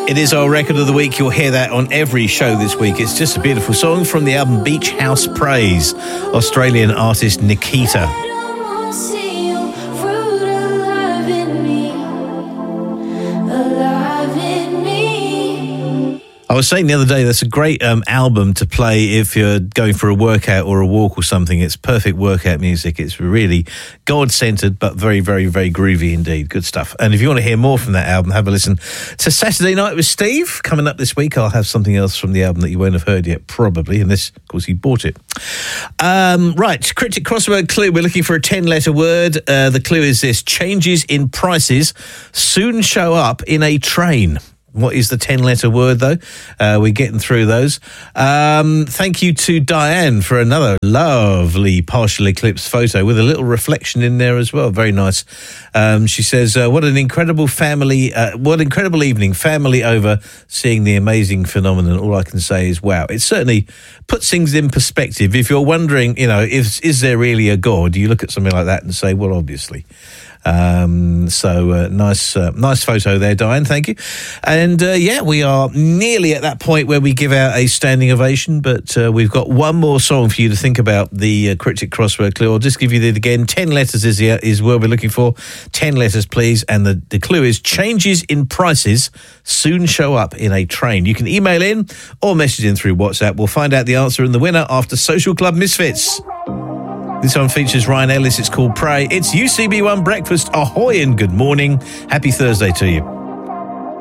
It is our record of the week. You'll hear that on every show this week. It's just a beautiful song from the album Beach House Praise, Australian artist Nikita. I was saying the other day, that's a great album to play if you're going for a workout or a walk or something. It's perfect workout music. It's really God-centered, but very, very, very groovy indeed. Good stuff. And if you want to hear more from that album, have a listen to Saturday Night with Steve. Coming up this week, I'll have something else from the album that you won't have heard yet, probably, unless, of course, he bought it. Right, Cryptic Crossword clue. We're looking for a 10-letter word. The clue is this: changes in prices soon show up in a train. What is the 10-letter word, though? We're getting through those. Thank you to Diane for another lovely partial eclipse photo with a little reflection in there as well. Very nice. She says, what an incredible evening. Family over, seeing the amazing phenomenon. All I can say is, wow. It certainly puts things in perspective. If you're wondering, is there really a God? You look at something like that and say, well, obviously. Nice photo there, Diane. Thank you. And we are nearly at that point where we give out a standing ovation, but we've got one more song for you to think about the Cryptic Crossword clue. I'll just give you that again. 10 letters is what we're looking for. 10 letters, please. And the clue is changes in prices soon show up in a train. You can email in or message in through WhatsApp. We'll find out the answer and the winner after Social Club Misfits. This one features Ryan Ellis. It's called Pray. It's UCB1 Breakfast. Ahoy and good morning. Happy Thursday to you.